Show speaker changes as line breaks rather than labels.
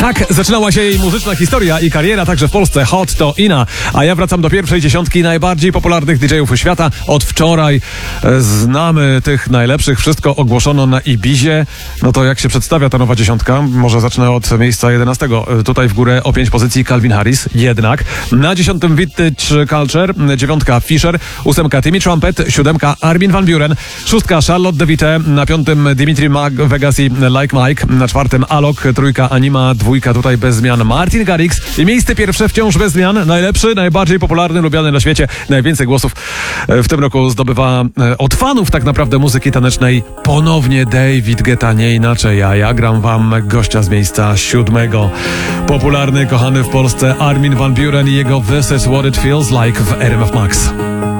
Tak zaczynała się jej muzyczna historia i kariera także w Polsce. Hot to Ina. A ja wracam do pierwszej dziesiątki najbardziej popularnych DJ-ów świata. Od wczoraj znamy tych najlepszych. Wszystko ogłoszono na Ibizie. No to jak się przedstawia ta nowa dziesiątka? Może zacznę od miejsca 11. Tutaj w górę o 5 pozycji Calvin Harris. Jednak. Na 10. Vintage Culture. 9. Fisher. 8. Timmy Trumpet. 7. Armin van Buuren. 6. Charlotte de Witte. Na 5. Dimitri Mag, Vegas i Like Mike. Na 4. Alok. 3. Anima. 2. tutaj bez zmian Martin Garrix. I miejsce pierwsze wciąż bez zmian. Najlepszy, najbardziej popularny, lubiany na świecie. Najwięcej głosów w tym roku zdobywa od fanów tak naprawdę muzyki tanecznej ponownie David Guetta, nie inaczej. A ja gram wam gościa z miejsca 7. Popularny, kochany w Polsce Armin van Buuren i jego This Is What It Feels Like w RMF Max.